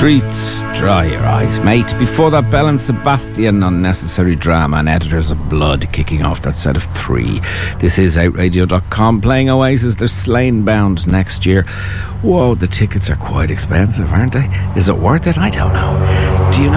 Streets, dry your eyes, mate. Before that, Bell and Sebastian, Unnecessary Drama, and Editors of Blood, kicking off that set of 3. This is outradio.com, playing Oasis. They're Slane bound next year. Whoa, the tickets are quite expensive, aren't they? Is it worth it? I don't know. Do you know?